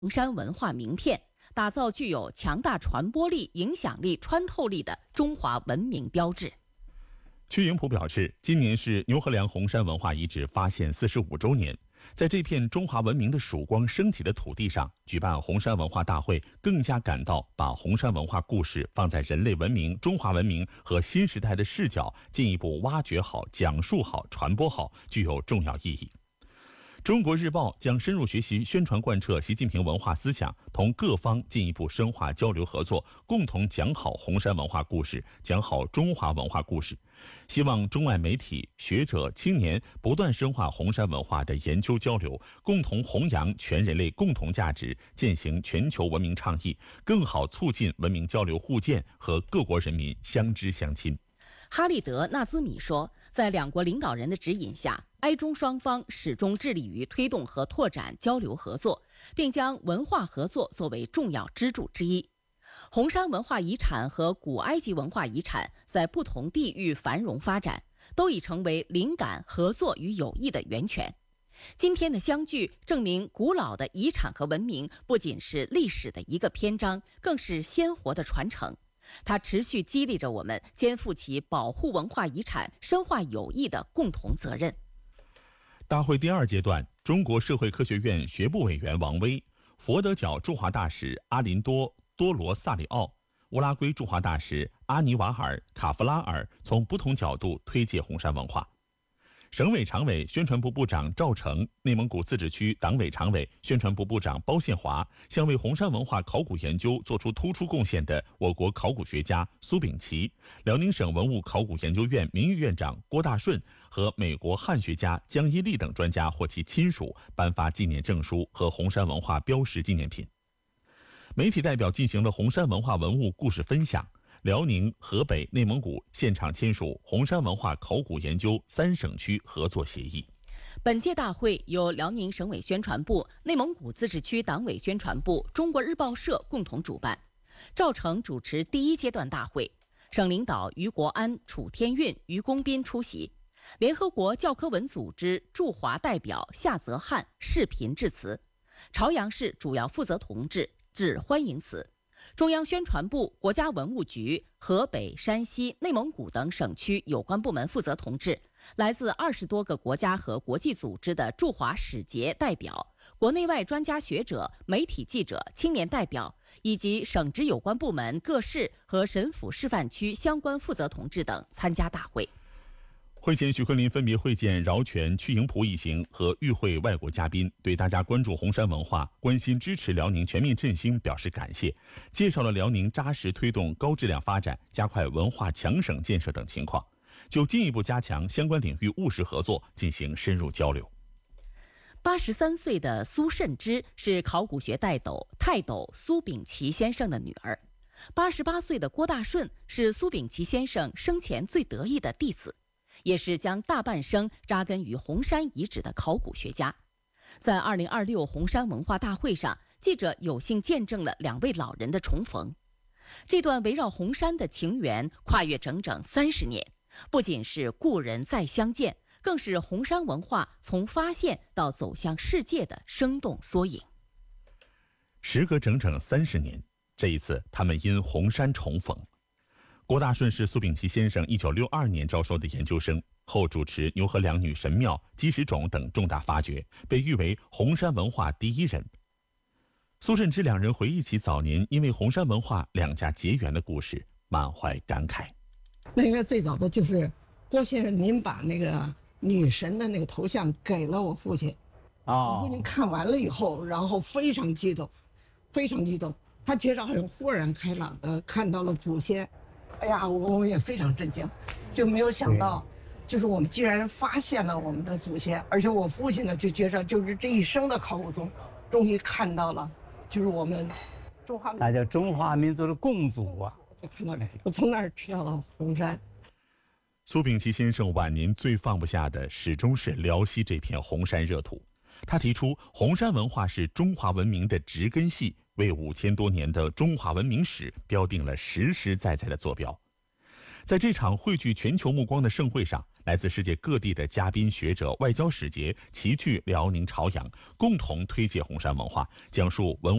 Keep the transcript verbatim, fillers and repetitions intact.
红山文化名片，打造具有强大传播力、影响力、穿透力的中华文明标志。 屈莹浦表示，今年是牛河梁红山文化遗址发现四十五周年，在这片中华文明的曙光升起的土地上，举办红山文化大会，更加感到把红山文化故事放在人类文明、中华文明和新时代的视角，进一步挖掘好、讲述好、传播好，具有重要意义。中国日报将深入学习宣传贯彻习近平文化思想，同各方进一步深化交流合作，共同讲好红山文化故事，讲好中华文化故事。希望中外媒体、学者、青年不断深化红山文化的研究交流，共同弘扬全人类共同价值，践行全球文明倡议，更好促进文明交流互鉴和各国人民相知相亲。 哈利德·纳兹米说，在两国领导人的指引下，埃中双方始终致力于推动和拓展交流合作，并将文化合作作为重要支柱之一。红山文化遗产和古埃及文化遗产在不同地域繁荣发展，都已成为灵感、合作与友谊的源泉。今天的相聚证明，古老的遗产和文明不仅是历史的一个篇章，更是鲜活的传承。它持续激励着我们肩负起保护文化遗产、深化友谊的共同责任。 大会第二阶段，中国社会科学院学部委员王威、佛得角驻华大使阿林多多罗萨里奥、乌拉圭驻华大使阿尼瓦尔卡夫拉尔从不同角度推介红山文化。省委常委、宣传部部长赵成、内蒙古自治区党委常委、宣传部部长包宪华向为红山文化考古研究做出突出贡献的我国考古学家苏秉琦、辽宁省文物考古研究院名誉院长郭大顺和美国汉学家江一力等专家或其亲属颁发纪念证书和红山文化标识纪念品。媒体代表进行了红山文化文物故事分享。辽宁、河北、内蒙古现场签署红山文化考古研究三省区合作协议。 本届大会由辽宁省委宣传部、内蒙古自治区党委宣传部、中国日报社共同主办。赵成主持第一阶段大会，省领导于国安、楚天运、于公斌出席。联合国教科文组织驻华代表夏泽汉视频致辞，朝阳市主要负责同志致欢迎词。中央宣传部、国家文物局、河北、山西、内蒙古等省区有关部门负责同志，来自二十多个国家和国际组织的驻华使节代表、国内外专家学者、媒体记者、青年代表，以及省直有关部门、各市和省府示范区相关负责同志等参加大会。 会前，徐昆林分别会见饶全、屈莹浦一行和与会外国嘉宾，对大家关注红山文化、关心支持辽宁全面振兴表示感谢，介绍了辽宁扎实推动高质量发展、加快文化强省建设等情况，就进一步加强相关领域务实合作进行深入交流。 八十三岁的苏慎之是考古学泰斗泰斗苏秉琦先生的女儿，八十八岁的郭大顺是苏秉琦先生生前最得意的弟子，也是将大半生扎根于红山遗址的考古学家。在二零二六红山文化大会上，记者有幸见证了两位老人的重逢。这段围绕红山的情缘跨越整整三十年，不仅是故人再相见，更是红山文化从发现到走向世界的生动缩影。 时隔整整三十年，这一次他们因红山重逢。郭大顺是苏秉琦先生一九六二年招收的研究生，后主持牛河梁女神庙、鸡石冢等重大发掘，被誉为红山文化第一人。苏慎之两人回忆起早年因为红山文化两家结缘的故事，满怀感慨。 那应该最早的就是郭先生，您把那个女神的那个头像给了我父亲，哦、我父亲看完了以后，然后非常激动，非常激动，他觉得好像豁然开朗的看到了祖先。哎呀，我们也非常震惊，就没有想到，就是我们居然发现了我们的祖先，而且我父亲呢就觉着，就是这一生的考古中，终于看到了，就是我们中华民族， 那叫中华民族的共祖啊！ 就看到，我从那儿知道了红山。 苏秉琦先生晚年最放不下的，始终是辽西这片红山热土。他提出，红山文化是中华文明的植根系，为五千多年的中华文明史标定了实实在在的坐标。在这场汇聚全球目光的盛会上， 来自世界各地的嘉宾、学者、外交使节齐聚辽宁朝阳，共同推介红山文化，讲述文。